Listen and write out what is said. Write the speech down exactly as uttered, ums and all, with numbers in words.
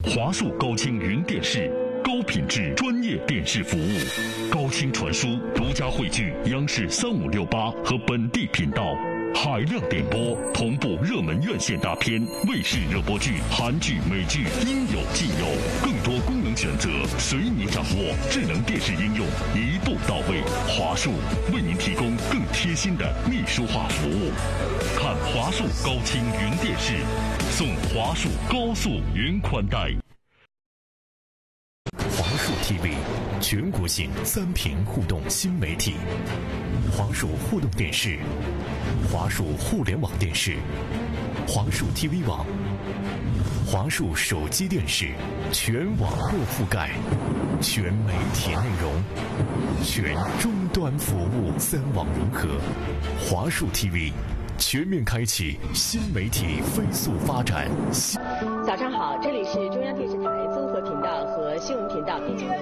华数高清云电视，高品质专业电视服务，高清传输，独家汇聚央视三五六八和本地频道，海量点播，同步热门院线大片、卫视热播剧、韩剧、美剧，应有尽有。更多功能选择随你掌握，智能电视应用一步到位。华数为您提供更贴心的秘书化服务。看华数高清云电视，送华数高速云宽带。 华数 T V 全国性三屏互动新媒体，华数互动电视、华数互联网电视、华数 T V 网、华数手机电视，全网络覆盖，全媒体内容，全终端服务，三网融合。华数 T V 全面开启新媒体飞速发展。 早上好，这里是中央电视台综合频道和新闻频道。